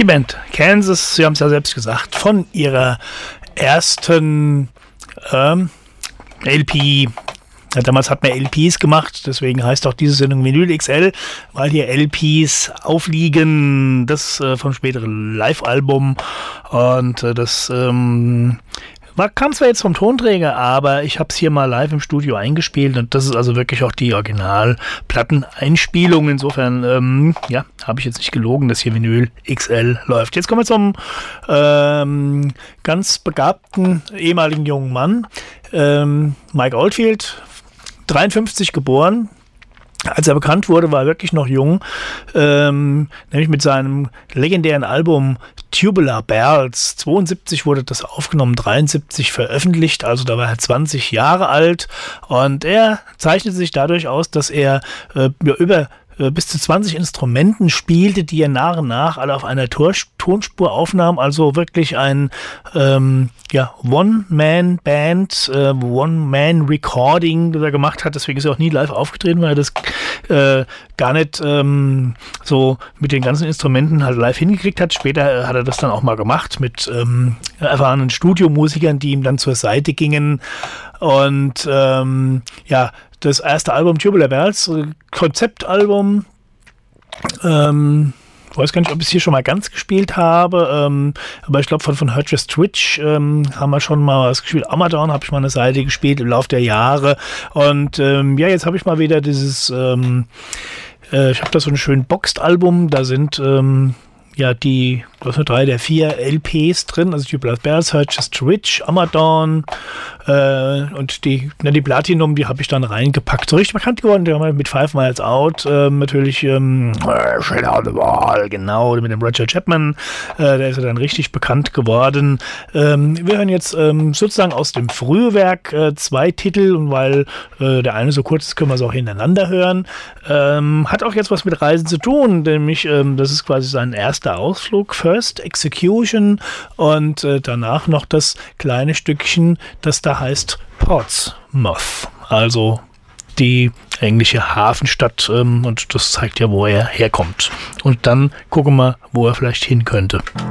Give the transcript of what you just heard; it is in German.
Die Band Kansas, Sie haben es ja selbst gesagt, von ihrer ersten LP. Ja, damals hat man LPs gemacht, deswegen heißt auch diese Sendung Vinyl XL, weil hier LPs aufliegen, das vom späteren Live-Album. Und das kam zwar jetzt vom Tonträger, aber ich habe es hier mal live im Studio eingespielt und das ist also wirklich auch die Original-Platteneinspielung. Insofern, habe ich jetzt nicht gelogen, dass hier Vinyl XL läuft. Jetzt kommen wir zum ganz begabten ehemaligen jungen Mann, Mike Oldfield, 53 geboren. Als er bekannt wurde, war er wirklich noch jung, nämlich mit seinem legendären Album Tubular Bells. 72 wurde das aufgenommen, 73 veröffentlicht, also da war er 20 Jahre alt und er zeichnete sich dadurch aus, dass er über bis zu 20 Instrumenten spielte, die er nach und nach alle auf einer Tonspur aufnahm, also wirklich ein One-Man-Band, One-Man-Recording, das er gemacht hat, deswegen ist er auch nie live aufgetreten, weil er das gar nicht so mit den ganzen Instrumenten halt live hingekriegt hat. Später hat er das dann auch mal gemacht mit erfahrenen Studiomusikern, die ihm dann zur Seite gingen und das erste Album Tubular Bells, Konzeptalbum, ich weiß gar nicht, ob ich es hier schon mal ganz gespielt habe, aber ich glaube von Hurtress Twitch haben wir schon mal was gespielt. Amadon habe ich mal eine Seite gespielt im Laufe der Jahre und jetzt habe ich mal wieder dieses, ich habe da so ein schön Boxed-Album, da sind die 3 der 4 LPs drin, also Tubular Bells, Hurtress Twitch, Amadon und die Platinum, die habe ich dann reingepackt. So richtig bekannt geworden, die haben wir mit Five Miles Out, natürlich Shut Out the Wall, genau, mit dem Roger Chapman, der ist ja dann richtig bekannt geworden. Wir hören jetzt sozusagen aus dem Frühwerk 2 Titel und weil der eine so kurz ist, können wir es auch hintereinander hören. Hat auch jetzt was mit Reisen zu tun, nämlich das ist quasi sein erster Ausflug, First Execution und danach noch das kleine Stückchen, das da heißt Portsmouth, also die englische Hafenstadt und das zeigt ja, wo er herkommt. Und dann gucken wir, wo er vielleicht hin könnte.